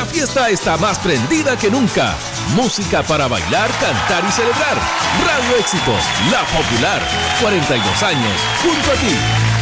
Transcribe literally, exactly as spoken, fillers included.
La fiesta está más prendida que nunca. Música para bailar, cantar y celebrar. Radio Éxitos, la popular. cuarenta y dos años, junto a ti.